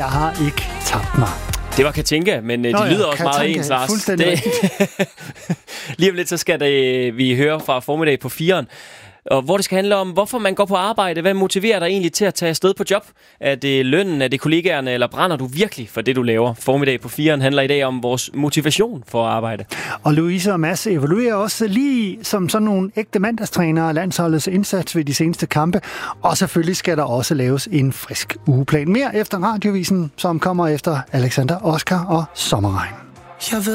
Jeg har ikke tabt mig. Det var Katinka, men de lyder også meget ens, Lars. Lige om lidt, så skal vi høre fra formiddag på 4'eren, og hvor det skal handle om, hvorfor man går på arbejde. Hvad motiverer dig egentlig til at tage afsted på job? Er det lønnen, er det kollegaerne, eller brænder du virkelig for det, du laver? Formiddag på 4'eren handler i dag om vores motivation for at arbejde. Og Louise og Mads evaluerer også lige som sådan nogle ægte mandagstrænere landsholdets indsats ved de seneste kampe. Og selvfølgelig skal der også laves en frisk ugeplan. Mere efter radiovisen, som kommer efter Alexander Oscar og Sommerregn.